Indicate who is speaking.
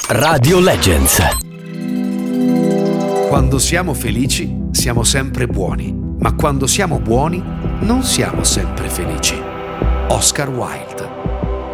Speaker 1: Radio Legends.
Speaker 2: Quando siamo felici, siamo sempre buoni, ma quando siamo buoni, non siamo sempre felici. Oscar Wilde.